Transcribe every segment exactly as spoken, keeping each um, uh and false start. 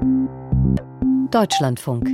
Deutschlandfunk.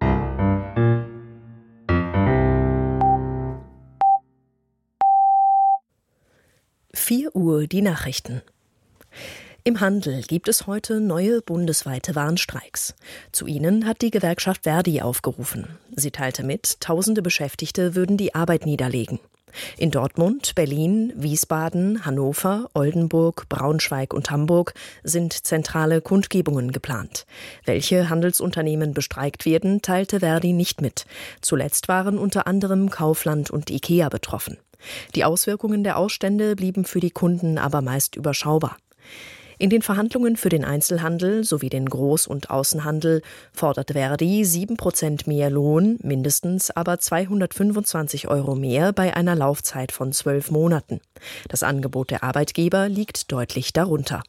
vier Uhr die Nachrichten. Im Handel gibt es heute neue bundesweite Warnstreiks. Zu ihnen hat die Gewerkschaft Verdi aufgerufen. Sie teilte mit, tausende Beschäftigte würden die Arbeit niederlegen. In Dortmund, Berlin, Wiesbaden, Hannover, Oldenburg, Braunschweig und Hamburg sind zentrale Kundgebungen geplant. Welche Handelsunternehmen bestreikt werden, teilte Verdi nicht mit. Zuletzt waren unter anderem Kaufland und IKEA betroffen. Die Auswirkungen der Ausstände blieben für die Kunden aber meist überschaubar. In den Verhandlungen für den Einzelhandel sowie den Groß- und Außenhandel fordert Verdi sieben Prozent mehr Lohn, mindestens aber zweihundertfünfundzwanzig Euro mehr bei einer Laufzeit von zwölf Monaten. Das Angebot der Arbeitgeber liegt deutlich darunter.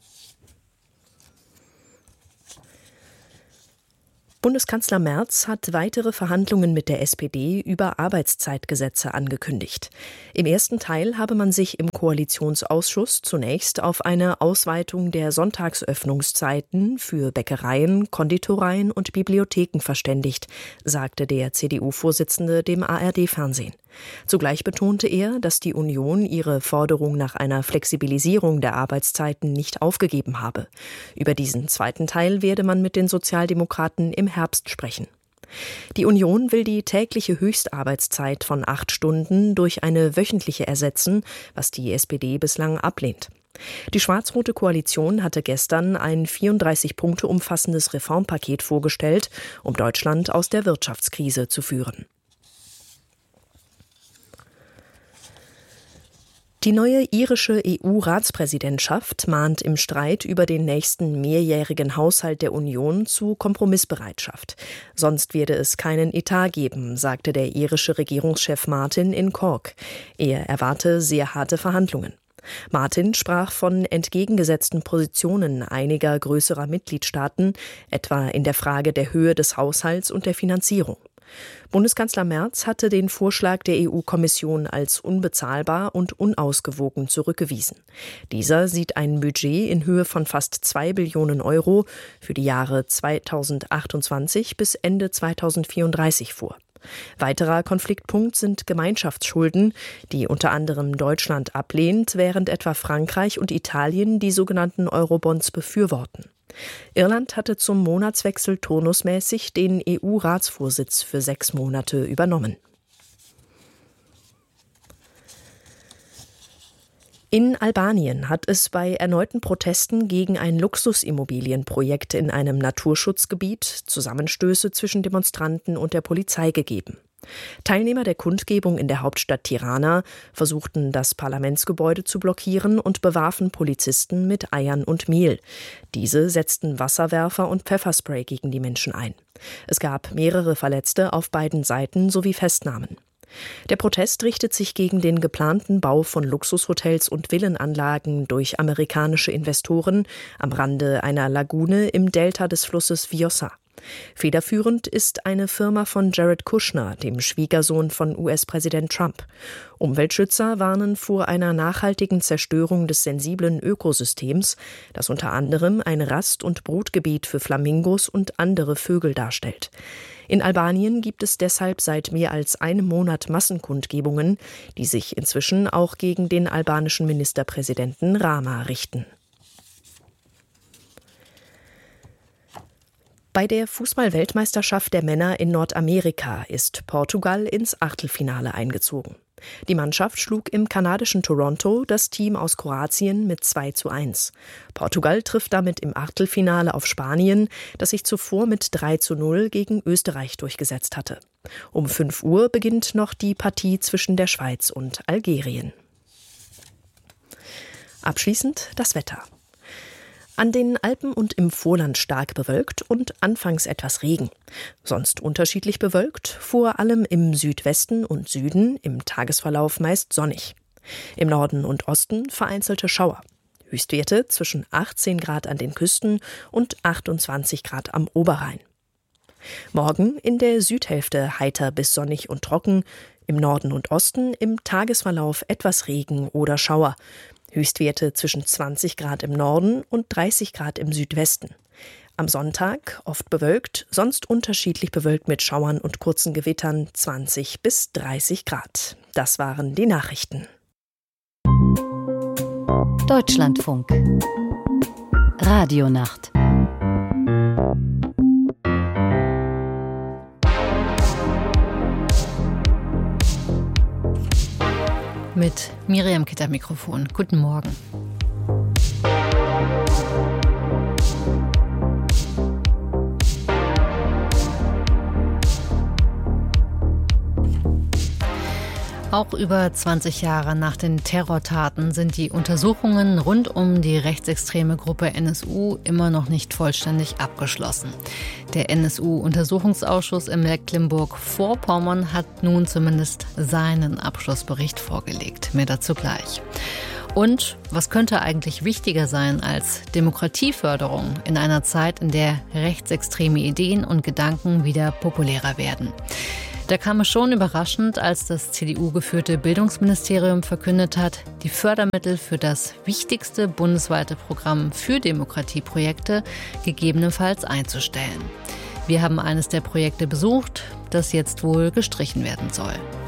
Bundeskanzler Merz hat weitere Verhandlungen mit der S P D über Arbeitszeitgesetze angekündigt. Im ersten Teil habe man sich im Koalitionsausschuss zunächst auf eine Ausweitung der Sonntagsöffnungszeiten für Bäckereien, Konditoreien und Bibliotheken verständigt, sagte der C D U-Vorsitzende dem A R D-Fernsehen. Zugleich betonte er, dass die Union ihre Forderung nach einer Flexibilisierung der Arbeitszeiten nicht aufgegeben habe. Über diesen zweiten Teil werde man mit den Sozialdemokraten im Herbst sprechen. Die Union will die tägliche Höchstarbeitszeit von acht Stunden durch eine wöchentliche ersetzen, was die S P D bislang ablehnt. Die schwarz-rote Koalition hatte gestern ein vierunddreißig Punkte umfassendes Reformpaket vorgestellt, um Deutschland aus der Wirtschaftskrise zu führen. Die neue irische E U-Ratspräsidentschaft mahnt im Streit über den nächsten mehrjährigen Haushalt der Union zu Kompromissbereitschaft. Sonst werde es keinen Etat geben, sagte der irische Regierungschef Martin in Cork. Er erwarte sehr harte Verhandlungen. Martin sprach von entgegengesetzten Positionen einiger größerer Mitgliedstaaten, etwa in der Frage der Höhe des Haushalts und der Finanzierung. Bundeskanzler Merz hatte den Vorschlag der E U-Kommission als unbezahlbar und unausgewogen zurückgewiesen. Dieser sieht ein Budget in Höhe von fast zwei Billionen Euro für die Jahre zweitausendachtundzwanzig bis Ende zweitausendvierunddreißig vor. Weiterer Konfliktpunkt sind Gemeinschaftsschulden, die unter anderem Deutschland ablehnt, während etwa Frankreich und Italien die sogenannten Eurobonds befürworten. Irland hatte zum Monatswechsel turnusmäßig den E U-Ratsvorsitz für sechs Monate übernommen. In Albanien hat es bei erneuten Protesten gegen ein Luxusimmobilienprojekt in einem Naturschutzgebiet Zusammenstöße zwischen Demonstranten und der Polizei gegeben. Teilnehmer der Kundgebung in der Hauptstadt Tirana versuchten, das Parlamentsgebäude zu blockieren und bewarfen Polizisten mit Eiern und Mehl. Diese setzten Wasserwerfer und Pfefferspray gegen die Menschen ein. Es gab mehrere Verletzte auf beiden Seiten sowie Festnahmen. Der Protest richtet sich gegen den geplanten Bau von Luxushotels und Villenanlagen durch amerikanische Investoren am Rande einer Lagune im Delta des Flusses Vjosa. Federführend ist eine Firma von Jared Kushner, dem Schwiegersohn von U S-Präsident Trump. Umweltschützer warnen vor einer nachhaltigen Zerstörung des sensiblen Ökosystems, das unter anderem ein Rast- und Brutgebiet für Flamingos und andere Vögel darstellt. In Albanien gibt es deshalb seit mehr als einem Monat Massenkundgebungen, die sich inzwischen auch gegen den albanischen Ministerpräsidenten Rama richten. Bei der Fußball-Weltmeisterschaft der Männer in Nordamerika ist Portugal ins Achtelfinale eingezogen. Die Mannschaft schlug im kanadischen Toronto das Team aus Kroatien mit zwei zu eins. Portugal trifft damit im Achtelfinale auf Spanien, das sich zuvor mit drei zu null gegen Österreich durchgesetzt hatte. Um fünf Uhr beginnt noch die Partie zwischen der Schweiz und Algerien. Abschließend das Wetter. An den Alpen und im Vorland stark bewölkt und anfangs etwas Regen. Sonst unterschiedlich bewölkt, vor allem im Südwesten und Süden, im Tagesverlauf meist sonnig. Im Norden und Osten vereinzelte Schauer. Höchstwerte zwischen achtzehn Grad an den Küsten und achtundzwanzig Grad am Oberrhein. Morgen in der Südhälfte heiter bis sonnig und trocken, im Norden und Osten im Tagesverlauf etwas Regen oder Schauer. Höchstwerte zwischen zwanzig Grad im Norden und dreißig Grad im Südwesten. Am Sonntag oft bewölkt, sonst unterschiedlich bewölkt mit Schauern und kurzen Gewittern, zwanzig bis dreißig Grad. Das waren die Nachrichten. Deutschlandfunk. Radionacht. Mit Miriam Kitt am Mikrofon. Guten Morgen. Auch über zwanzig Jahre nach den Terrortaten sind die Untersuchungen rund um die rechtsextreme Gruppe N S U immer noch nicht vollständig abgeschlossen. Der N S U-Untersuchungsausschuss in Mecklenburg-Vorpommern hat nun zumindest seinen Abschlussbericht vorgelegt. Mehr dazu gleich. Und was könnte eigentlich wichtiger sein als Demokratieförderung in einer Zeit, in der rechtsextreme Ideen und Gedanken wieder populärer werden? Da kam es schon überraschend, als das C D U-geführte Bildungsministerium verkündet hat, die Fördermittel für das wichtigste bundesweite Programm für Demokratieprojekte gegebenenfalls einzustellen. Wir haben eines der Projekte besucht, das jetzt wohl gestrichen werden soll.